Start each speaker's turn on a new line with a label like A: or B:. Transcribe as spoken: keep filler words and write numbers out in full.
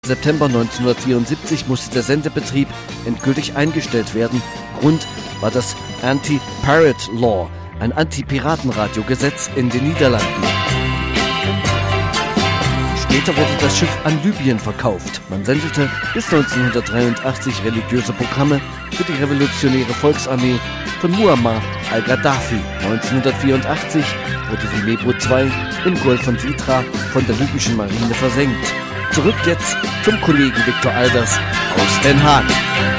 A: September neunzehnhundertvierundsiebzig musste der Sendebetrieb endgültig eingestellt werden. Grund war das Anti-Pirate Law, ein Anti-Piratenradio-Gesetz in den Niederlanden. Später wurde das Schiff an Libyen verkauft. Man sendete bis neunzehnhundertdreiundachtzig religiöse Programme für die revolutionäre Volksarmee von Muammar al-Gaddafi. neunzehnhundertvierundachtzig wurde die Mebru zwei im Golf von Sitra von der libyschen Marine versenkt. Zurück jetzt zum Kollegen Viktor Alders aus Den Haag.